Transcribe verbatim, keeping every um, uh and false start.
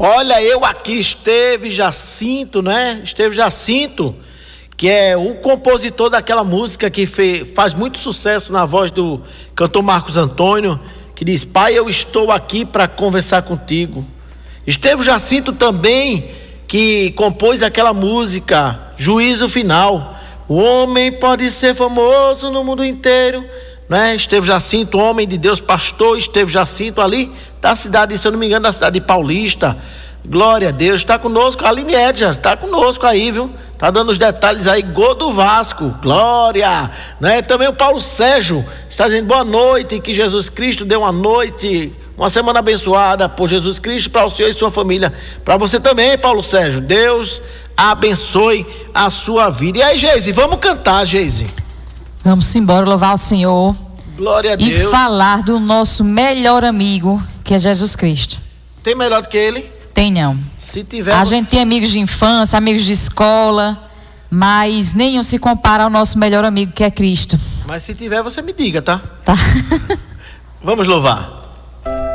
Olha, eu aqui, Esteve Jacinto, né? Esteve Jacinto, que é o compositor daquela música que fez, faz muito sucesso na voz do cantor Marcos Antônio, que diz: Pai, eu estou aqui para conversar contigo. Esteve Jacinto também, que compôs aquela música Juízo Final. O homem pode ser famoso no mundo inteiro, né? Esteve Jacinto, homem de Deus, pastor Esteve Jacinto, ali da cidade, se eu não me engano, da cidade de Paulista. Glória a Deus, está conosco. A Aline Edja está conosco aí, viu? Tá dando os detalhes aí. Gol do Vasco, glória, né? Também o Paulo Sérgio está dizendo boa noite, que Jesus Cristo dê uma noite, uma semana abençoada por Jesus Cristo para o senhor e sua família. Para você também, Paulo Sérgio, Deus abençoe a sua vida. E aí, Geise, vamos cantar, Geise. Vamos embora louvar o Senhor. Glória a Deus. E falar do nosso melhor amigo, que é Jesus Cristo. Tem melhor do que ele? Tem não. Se tiver, a você... gente tem amigos de infância, amigos de escola, mas nenhum se compara ao nosso melhor amigo, que é Cristo. Mas se tiver, você me diga, tá? Tá. Vamos louvar.